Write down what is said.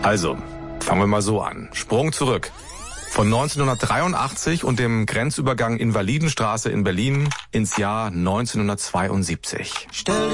Also, fangen wir mal so an. Sprung zurück. Von 1983 und dem Grenzübergang Invalidenstraße in Berlin ins Jahr 1972.